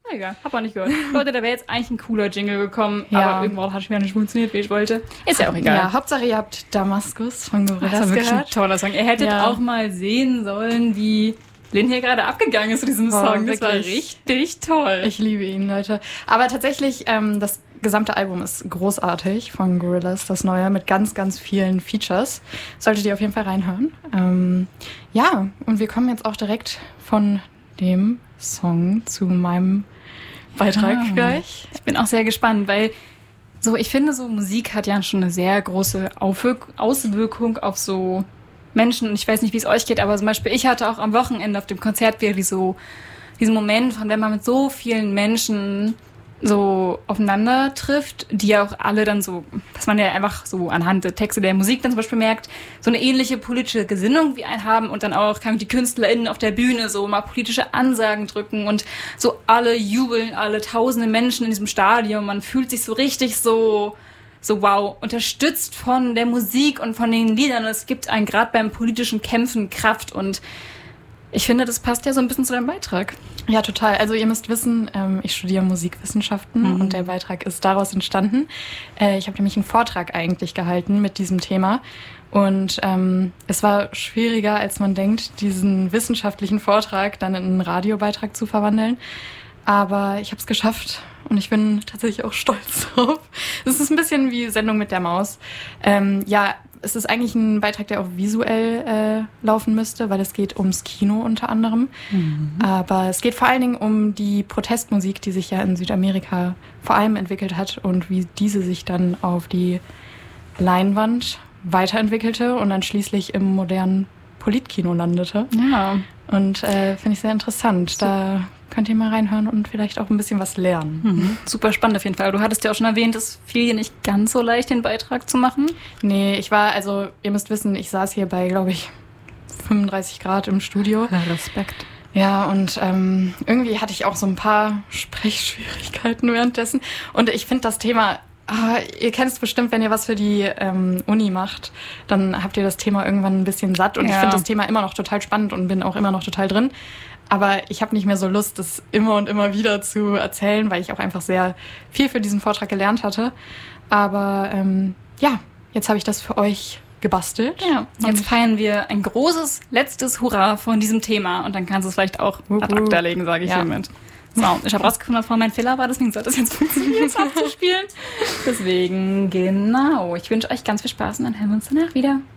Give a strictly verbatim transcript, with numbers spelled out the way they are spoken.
Egal, hab auch nicht gehört. Leute, da wäre jetzt eigentlich ein cooler Jingle gekommen, Ja. aber irgendwann hat es mir nicht funktioniert, wie ich wollte. Ist ja auch egal. Ja, Hauptsache ihr habt Damaskus von Das Gorillaz war wirklich ein gehört. toller Song. Ihr hättet Ja. auch mal sehen sollen, wie Lynn hier gerade abgegangen ist zu diesem Boah, Song. Das war wirklich. richtig toll. Ich liebe ihn, Leute. Aber tatsächlich, ähm, das gesamte Album ist großartig von Gorillaz, das neue, mit ganz, ganz vielen Features. Solltet ihr auf jeden Fall reinhören. Ähm, ja, und wir kommen jetzt auch direkt von dem Song zu meinem Beitrag Ah. gleich. Ich bin auch sehr gespannt, weil so, ich finde, so Musik hat ja schon eine sehr große Aufwirk- Auswirkung auf so Menschen. Und ich weiß nicht, wie es euch geht, aber zum Beispiel, ich hatte auch am Wochenende auf dem Konzert wirklich so diesen Moment, von wenn man mit so vielen Menschen so aufeinander trifft, die ja auch alle dann so, dass man ja einfach so anhand der Texte der Musik dann zum Beispiel merkt, so eine ähnliche politische Gesinnung wie einen haben und dann auch kann die KünstlerInnen auf der Bühne so mal politische Ansagen drücken und so alle jubeln, alle tausende Menschen in diesem Stadion. Man fühlt sich so richtig so, so wow, unterstützt von der Musik und von den Liedern. Es gibt einen gerade beim politischen Kämpfen Kraft und ich finde, das passt ja so ein bisschen zu deinem Beitrag. Ja, total. Also ihr müsst wissen, ähm, ich studiere Musikwissenschaften Mhm. und der Beitrag ist daraus entstanden. Äh, ich habe nämlich einen Vortrag eigentlich gehalten mit diesem Thema und ähm, es war schwieriger, als man denkt, diesen wissenschaftlichen Vortrag dann in einen Radiobeitrag zu verwandeln. Aber ich habe es geschafft und ich bin tatsächlich auch stolz drauf. Es ist ein bisschen wie Sendung mit der Maus. Ähm, ja, es ist eigentlich ein Beitrag, der auch visuell äh, laufen müsste, weil es geht ums Kino unter anderem. Mhm. Aber es geht vor allen Dingen um die Protestmusik, die sich ja in Südamerika vor allem entwickelt hat und wie diese sich dann auf die Leinwand weiterentwickelte und dann schließlich im modernen Politkino landete. Ja. Und äh, finde ich sehr interessant. Da könnt ihr mal reinhören und vielleicht auch ein bisschen was lernen. Mhm. Super spannend auf jeden Fall. Du hattest ja auch schon erwähnt, es fiel dir nicht ganz so leicht, den Beitrag zu machen. Nee, ich war, also ihr müsst wissen, ich saß hier bei, glaube ich, fünfunddreißig Grad im Studio. Ja, Respekt. Ja, und ähm, irgendwie hatte ich auch so ein paar Sprechschwierigkeiten währenddessen. Und ich finde das Thema, ah, ihr kennt es bestimmt, wenn ihr was für die ähm, Uni macht, dann habt ihr das Thema irgendwann ein bisschen satt. Und Ja. ich finde das Thema immer noch total spannend und bin auch immer noch total drin. Aber ich habe nicht mehr so Lust, das immer und immer wieder zu erzählen, weil ich auch einfach sehr viel für diesen Vortrag gelernt hatte. Aber ähm, ja, jetzt habe ich das für euch gebastelt. Ja, jetzt feiern wir ein großes letztes Hurra von diesem Thema und dann kannst du es vielleicht auch ad acta legen, sage ich Ja. hiermit. So, ich habe rausgefunden, was vorhin mein Fehler war, deswegen sollte es jetzt funktionieren, es abzuspielen. Deswegen, genau. Ich wünsche euch ganz viel Spaß und dann hören wir uns danach wieder.